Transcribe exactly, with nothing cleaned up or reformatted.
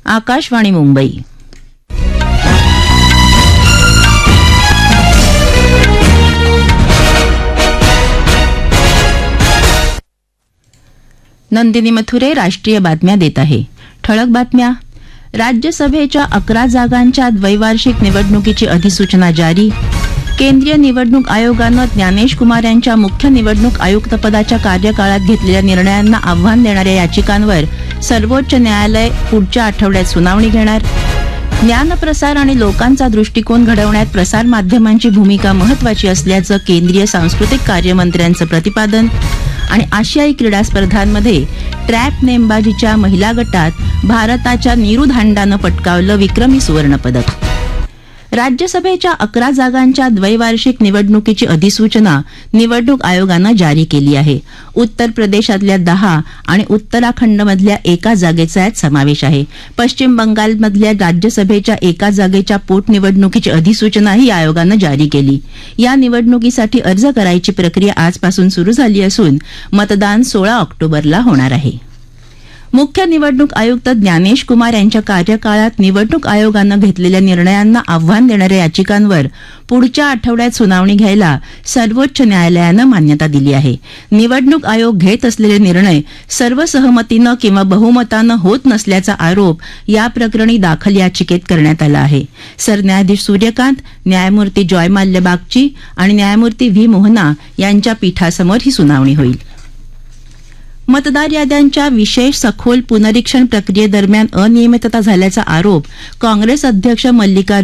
आकाशवाणी मुंबई. नंदिनी मथुरे राष्ट्रीय बातम्या देत आहे. ठळक बातम्या. राज्यसभेच्या अकरा जागांच्या द्वैवार्षिक निवडणुकीची अधिसूचना जारी. केंद्रीय निवडणूक आयोगानं ज्ञानेश कुमार यांच्या मुख्य निवडणूक आयुक्तपदाच्या कार्यकाळात घेतलेल्या निर्णयांना आव्हान देणाऱ्या याचिकांवर सर्वोच्च न्यायालय पुढच्या आठवड्यात सुनावणी घेणार. ज्ञानप्रसार आणि लोकांचा दृष्टिकोन घडवण्यात प्रसारमाध्यमांची भूमिका महत्वाची असल्याचं केंद्रीय सांस्कृतिक कार्यमंत्र्यांचं प्रतिपादन. आणि आशियाई क्रीडा स्पर्धांमध्ये ट्रॅप नेमबाजीच्या महिला गटात भारताच्या नीरू धांडानं पटकावलं विक्रमी सुवर्णपदक. राज्यसभेच्या अकरा जागांच्या द्वैवार्षिक निवडणुकीची अधिसूचना निवडणूक आयोगानं जारी केली आहे. उत्तर प्रदेशातल्या दहा आणि उत्तराखंडमधल्या एका जागेचा यात समावेश आहे. पश्चिम बंगालमधल्या राज्यसभेच्या एका जागेच्या पोटनिवडणुकीची अधिसूचनाही आयोगानं जारी केली. या निवडणुकीसाठी अर्ज करायची प्रक्रिया आजपासून सुरू झाली असून मतदान सोळा ऑक्टोबरला होणार आहे. मुख्य निवडणूक आयुक्त ज्ञानेश कुमार यांच्या कार्यकाळात निवडणूक आयोगानं घेतलेल्या निर्णयांना आव्हान देणाऱ्या याचिकांवर पुढच्या आठवड्यात सुनावणी घ्यायला सर्वोच्च न्यायालयानं मान्यता दिली आहे. निवडणूक आयोग घेत असलेले निर्णय सर्वसहमतीनं किंवा बहुमतानं होत नसल्याचा आरोप या प्रकरणी दाखल याचिकेत करण्यात आला आहे. सरन्यायाधीश सूर्यकांत, न्यायमूर्ती जॉयमाल्य बागची आणि न्यायमूर्ती व्ही मोहना यांच्या पीठासमोर ही सुनावणी होईल. मतदार याद्यांच्या विशेष सखोल पुनरीक्षण प्रक्रियेदरम्यान अनियमितता झाल्याचा आरोप काँग्रेस अध्यक्ष मल्लिकार्जुन